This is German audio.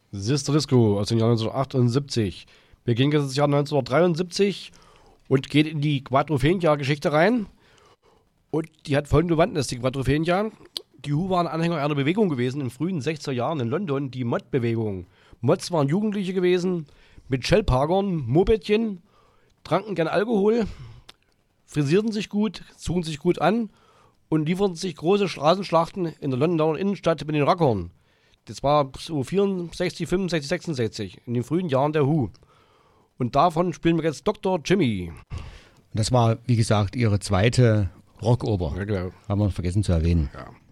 Sister Disco aus dem Jahr 1978. Wir gehen jetzt ins Jahr 1973 und geht in die Quadrophenia-Geschichte rein. Und die hat folgende Bewandtnis, die Quadrophenia. Die Who waren Anhänger einer Bewegung gewesen in frühen 60er Jahren in London, die Mod-Bewegung. Mods waren Jugendliche gewesen mit Shellparkern, Mopedchen, tranken gern Alkohol, frisierten sich gut, zogen sich gut an und lieferten sich große Straßenschlachten in der Londoner Innenstadt mit den Rockern. Das war so 64, 65, 66, in den frühen Jahren der Who. Und davon spielen wir jetzt Dr. Jimmy. Das war, wie gesagt, ihre zweite Rockoper. Ja, genau. Haben wir vergessen zu erwähnen. Ja.